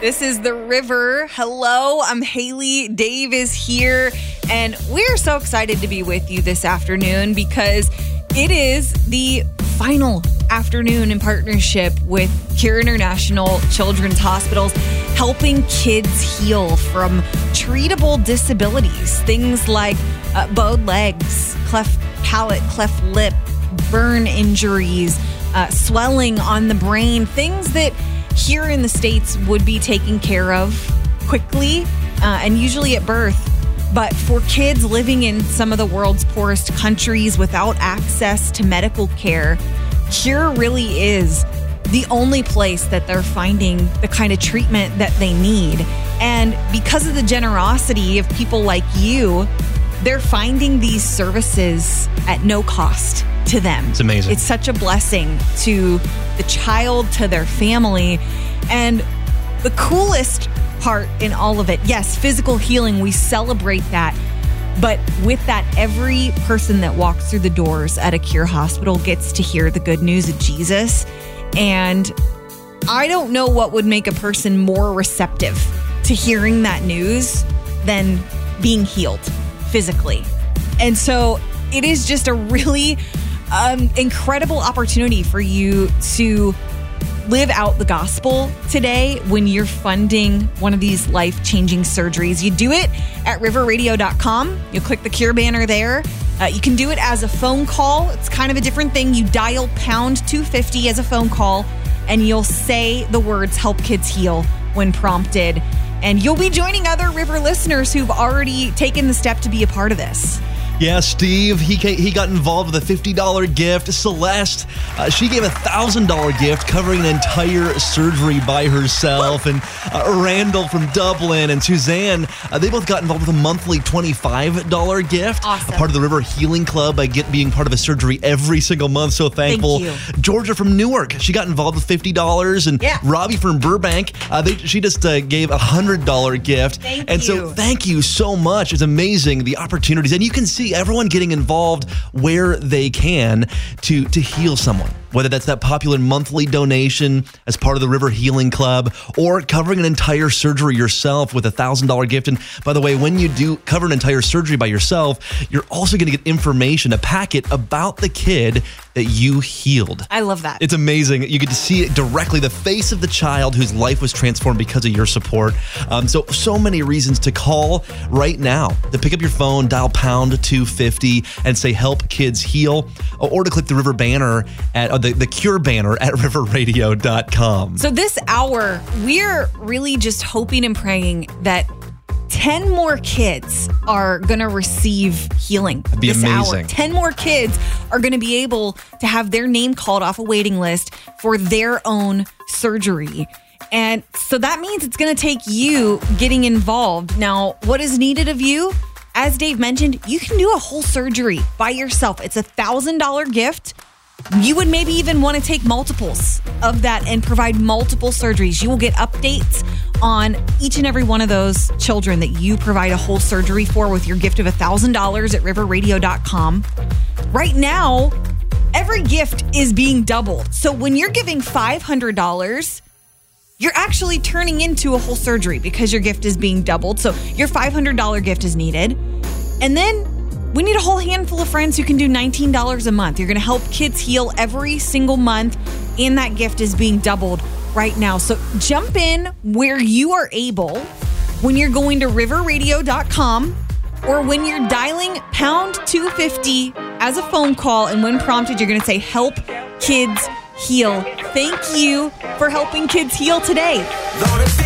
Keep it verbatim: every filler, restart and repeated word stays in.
This is The River. Hello, I'm Haley. Dave is here. And we're so excited to be with you this afternoon because it is the final afternoon in partnership with Cure International Children's Hospitals, helping kids heal from treatable disabilities. Things like uh, bowed legs, cleft palate, cleft lip, burn injuries, uh, swelling on the brain, things that here in the States would be taken care of quickly uh, and usually at birth. But for kids living in some of the world's poorest countries without access to medical care, Cure really is the only place that they're finding the kind of treatment that they need. And because of the generosity of people like you, they're finding these services at no cost to them. It's amazing. It's such a blessing to the child, to their family. And the coolest part in all of it, yes, physical healing, we celebrate that. But with that, every person that walks through the doors at a Cure hospital gets to hear the good news of Jesus. And I don't know what would make a person more receptive to hearing that news than being healed physically. And so it is just a really um, incredible opportunity for you to live out the gospel today when you're funding one of these life-changing surgeries. You do it at river radio dot com. You'll click the Cure banner there. Uh, you can do it as a phone call. It's kind of a different thing. You dial pound two fifty as a phone call, and you'll say the words "Help Kids Heal" when prompted. And you'll be joining other River listeners who've already taken the step to be a part of this. Yeah, Steve, he he got involved with a fifty dollars gift. Celeste, uh, she gave a one thousand dollars gift covering an entire surgery by herself. And uh, Randall from Dublin and Suzanne, uh, they both got involved with a monthly twenty-five dollars gift. Awesome. A part of the River Healing Club by get, being part of a surgery every single month. So thankful. Thank you. Georgia from Newark, she got involved with fifty dollars. And yeah. Robbie from Burbank, uh, they, she just uh, gave a one hundred dollars gift. Thank and you. so thank you so much. It's amazing, the opportunities. And you can see everyone getting involved where they can to to heal someone, whether that's that popular monthly donation as part of the River Healing Club or covering an entire surgery yourself with a one thousand dollars gift. And by the way, when you do cover an entire surgery by yourself, you're also going to get information, a packet about the kid that you healed. I love that. It's amazing. You get to see it directly, the face of the child whose life was transformed because of your support. Um, so, so many reasons to call right now, to pick up your phone, dial pound two fifty and say "Help Kids Heal," or to click the River banner at uh, the, the Cure banner at river radio dot com. So this hour, we're really just hoping and praying that ten more kids are going to receive healing That'd be this amazing. hour. ten more kids are going to be able to have their name called off a waiting list for their own surgery. And so that means it's going to take you getting involved. Now, what is needed of you? As Dave mentioned, you can do a whole surgery by yourself. It's a one thousand dollars gift. You would maybe even want to take multiples of that and provide multiple surgeries. You will get updates on each and every one of those children that you provide a whole surgery for with your gift of one thousand dollars at river radio dot com. Right now, every gift is being doubled. So when you're giving five hundred dollars, you're actually turning into a whole surgery because your gift is being doubled. So your five hundred dollars gift is needed. And then we need a whole handful of friends who can do nineteen dollars a month. You're going to help kids heal every single month, and that gift is being doubled right now. So jump in where you are able when you're going to river radio dot com or when you're dialing pound two fifty as a phone call, and when prompted, you're going to say "Help Kids Heal." Thank you for helping kids heal today.